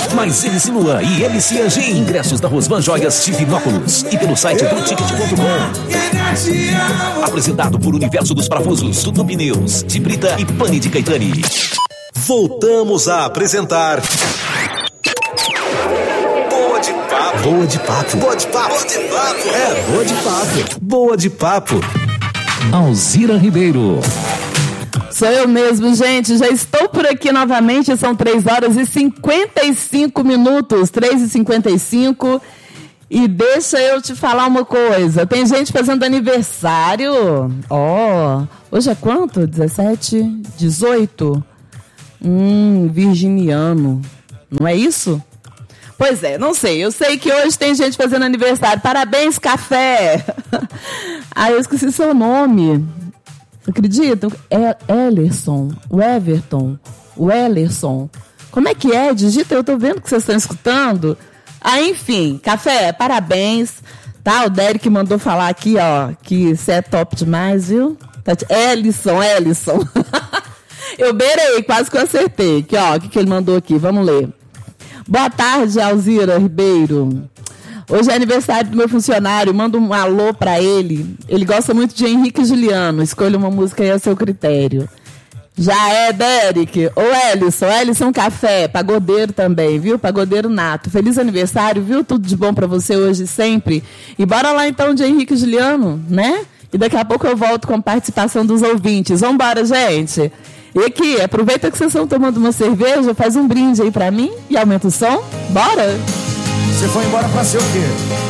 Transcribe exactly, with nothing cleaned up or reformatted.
mais M C Luan e M C Anjinho. Ingressos da Rosvan Joias Divinópolis e pelo site do ticket ponto com. Apresentado por Universo dos Parafusos, Tudo Pneus, de Brita e Pane de Caetani. Voltamos a apresentar Boa de Papo. Boa de Papo. Boa de Papo. Boa de Papo. É, Boa de Papo. Boa de Papo. Alzira Ribeiro. Sou eu mesmo, gente. Já estou por aqui novamente. São três horas e cinquenta e cinco minutos. três e cinquenta e cinco. E deixa eu te falar uma coisa. Tem gente fazendo aniversário. Ó, oh, hoje é quanto? dezessete? dezoito? Hum, virginiano. Não é isso? Pois é, não sei. Eu sei que hoje tem gente fazendo aniversário. Parabéns, café! Ah, eu esqueci seu nome. Acreditam? É Ellerson, o Everton, o Ellerson. Como é que é? Digita, eu tô vendo que vocês estão escutando. Ah, enfim, café, parabéns. Tá, o Derek mandou falar aqui, ó, que você é top demais, viu? Ellison, Ellison. Eu beirei, quase que eu acertei. Aqui, ó, o que, que ele mandou aqui? Vamos ler. Boa tarde, Alzira Ribeiro. Hoje é aniversário do meu funcionário, manda um alô pra ele. Ele gosta muito de Henrique e Juliano. Escolha uma música aí a seu critério. Já é, Derek. Ô, Ellison, Ellison Café, pagodeiro também, viu? Pagodeiro nato. Feliz aniversário, viu? Tudo de bom pra você hoje e sempre. E bora lá então de Henrique e Juliano, né? E daqui a pouco eu volto com a participação dos ouvintes. Vambora, gente. E aqui, aproveita que vocês estão tomando uma cerveja, faz um brinde aí pra mim e aumenta o som. Bora! Você foi embora pra ser o quê?